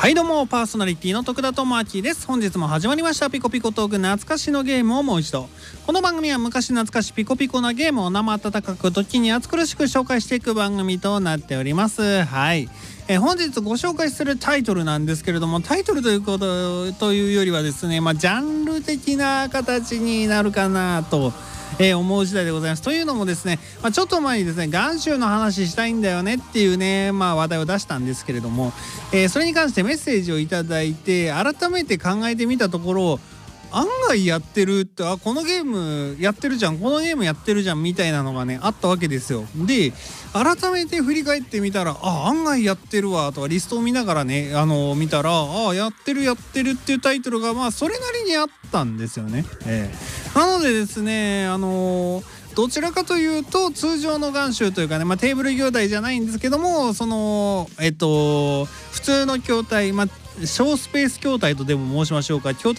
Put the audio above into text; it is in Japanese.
はいどうも、パーソナリティの徳田智明です。本日も始まりましたピコピコトーク、懐かしのゲームをもう一度。この番組は昔懐かしピコピコなゲームを生温かく時に熱苦しく紹介していく番組となっております。はい、本日ご紹介するタイトルなんですけれども、タイトルというよりはですね、ジャンル的な形になるかなと思う次第でございます。というのもですね、ちょっと前にですね、元宗の話したいんだよねっていうね、話題を出したんですけれども、それに関してメッセージをいただいて改めて考えてみたところ、案外やってるって、このゲームやってるじゃん、このゲームやってるじゃんみたいなのがねあったわけですよ。で改めて振り返ってみたら、案外やってるわとかリストを見ながらね見たら、やってるっていうタイトルがそれなりにあったんですよね。なのでですね、どちらかというと通常の元宗というかね、テーブル兄弟じゃないんですけども、その普通の筐体、小スペース筐体とでも申しましょうか、筐体